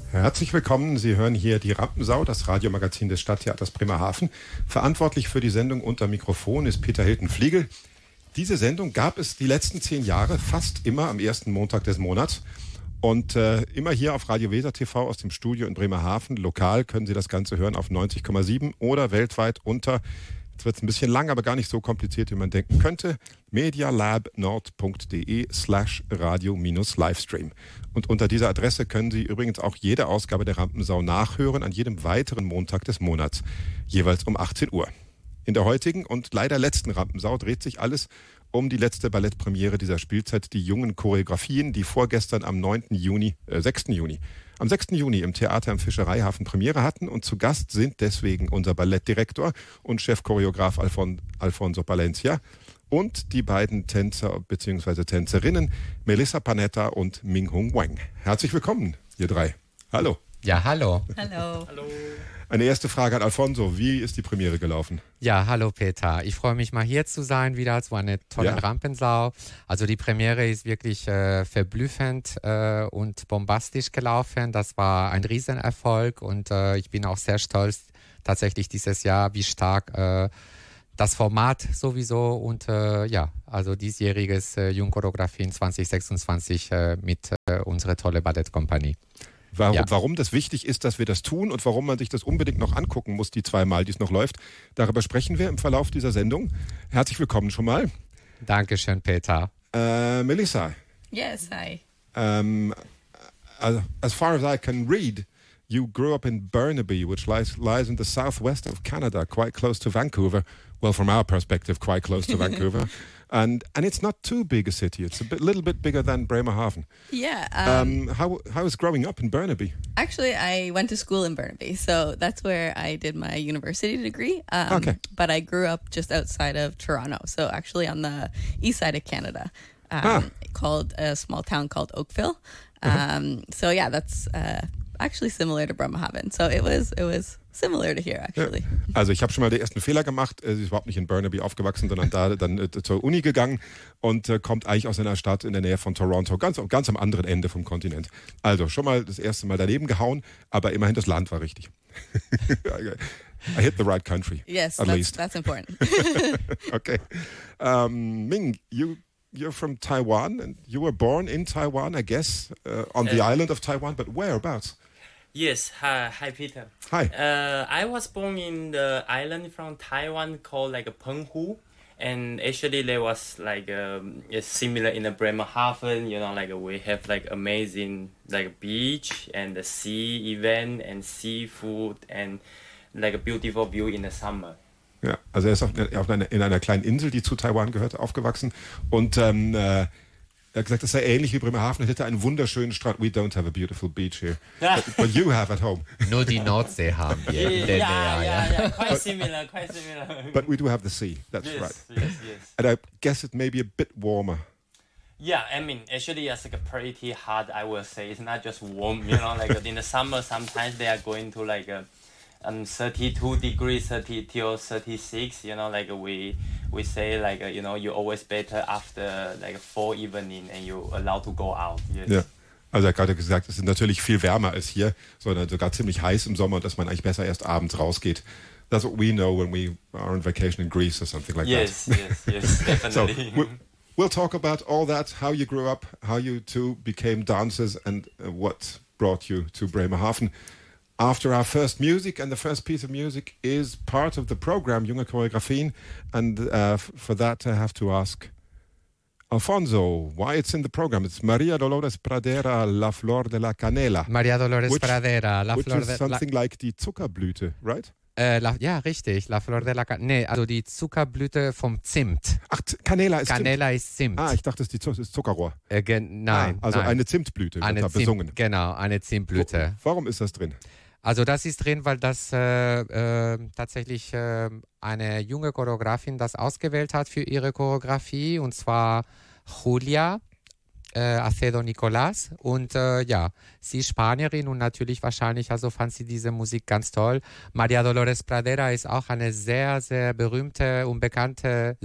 Herzlich willkommen. Sie hören hier die Rampensau, das Radiomagazin des Stadttheaters Bremerhaven. Verantwortlich für die Sendung unter Mikrofon ist Peter Hilton-Fliegel. Diese Sendung gab es die letzten 10 Jahre fast immer am ersten Montag des Monats. Und immer hier auf Radio Weser TV aus dem Studio in Bremerhaven. Lokal können Sie das Ganze hören auf 90,7 oder weltweit unter, jetzt wird es ein bisschen lang, aber gar nicht so kompliziert, wie man denken könnte, medialabnord.de/radio-livestream. Und unter dieser Adresse können Sie übrigens auch jede Ausgabe der Rampensau nachhören an jedem weiteren Montag des Monats, jeweils um 18 Uhr. In der heutigen und leider letzten Rampensau dreht sich alles um die letzte Ballettpremiere dieser Spielzeit, die jungen Choreografien, die vorgestern am 6. Juni im Theater im Fischereihafen Premiere hatten. Und zu Gast sind deswegen unser Ballettdirektor und Chefchoreograf Alfonso Palencia und die beiden Tänzer bzw. Tänzerinnen Melissa Panetta und Minghong Wang. Herzlich willkommen, ihr drei. Hallo. Ja, hallo. Hallo. Hallo. Eine erste Frage an Alfonso. Wie ist die Premiere gelaufen? Ja, hallo Peter. Ich freue mich mal hier zu sein, wieder so eine tolle Rampensau. Also die Premiere ist wirklich verblüffend und bombastisch gelaufen. Das war ein Riesenerfolg und ich bin auch sehr stolz tatsächlich dieses Jahr, wie stark das Format sowieso und also diesjähriges Jungchoreografien 2026 mit unserer tolle Ballettkompanie. Warum das wichtig ist, dass wir das tun und warum man sich das unbedingt noch angucken muss, die 2 Mal, die es noch läuft, darüber sprechen wir im Verlauf dieser Sendung. Herzlich willkommen schon mal. Dankeschön, Peter. Melissa. Yes, hi. As far as I can read, you grew up in Burnaby, which lies in the southwest of Canada, quite close to Vancouver. Well, from our perspective, quite close to Vancouver. And it's not too big a city. It's a little bit bigger than Bremerhaven. Yeah. How is growing up in Burnaby? Actually, I went to school in Burnaby, so that's where I did my university degree. Okay. But I grew up just outside of Toronto, so actually on the east side of Canada, called a small town called Oakville. So yeah, that's actually similar to Bremerhaven. So it was similar to here, actually. Ja. Also ich habe schon mal den ersten Fehler gemacht. Sie ist überhaupt nicht in Burnaby aufgewachsen, sondern da dann zur Uni gegangen und kommt eigentlich aus einer Stadt in der Nähe von Toronto, ganz am anderen Ende vom Kontinent. Also schon mal das erste Mal daneben gehauen, aber immerhin das Land war richtig. I hit the right country. Yes, at least. That's important. Okay. Ming, you're from Taiwan and you were born in Taiwan, I guess, on the island of Taiwan, but whereabouts? Yes, hi Peter. Hi. I was born in the island from Taiwan called like Penghu, and actually there was like it's similar in the Bremerhaven. You know, like we have like amazing like beach and the sea event and seafood and like a beautiful view in the summer. Ja, also er ist in einer kleinen Insel, die zu Taiwan gehört, aufgewachsen und er hat gesagt, das sei ähnlich wie Bremerhaven, es hätte einen wunderschönen Strand. We don't have a beautiful beach here, but you have at home. Nur die Nordsee haben wir. Yeah, quite similar. But we do have the sea, that's right. Yes. And I guess it may be a bit warmer. Yeah, I mean, actually it's like pretty hot, I will say. It's not just warm, you know, like in the summer, sometimes they are going to like 32 degrees, 30 till 36, you know, like we say like, you know, you're always better after like 4 evening and you're allowed to go out. Yes. Ja. Also er hat gerade gesagt, es ist natürlich viel wärmer als hier, sondern sogar ziemlich heiß im Sommer und dass man eigentlich besser erst abends rausgeht. That's what we know when we are on vacation in Greece or something like yes, that. Yes, definitely. So we'll talk about all that, how you grew up, how you two became dancers and what brought you to Bremerhaven. After our first music, and the first piece of music is part of the program, Junge Choreografien, and for that I have to ask Alfonso why it's in the program. It's Maria Dolores Pradera, La Flor de la Canela. Maria Dolores Pradera, La Flor de la... Which is something like die Zuckerblüte, right? Ja, richtig. La Flor de la Canela. Nee, also die Zuckerblüte vom Zimt. Ach, Canela ist Canela Zimt. Ist Zimt. Ah, ich dachte, das ist Zuckerrohr. Nein. Also nein. eine Zimtblüte wird da besungen. Genau, eine Zimtblüte. Warum ist das drin? Also das ist drin, weil das tatsächlich eine junge Choreografin das ausgewählt hat für ihre Choreografie, und zwar Julia Acedo Nicolás. Und sie ist Spanierin und natürlich wahrscheinlich, also fand sie diese Musik ganz toll. Maria Dolores Pradera ist auch eine sehr, sehr berühmte und bekannte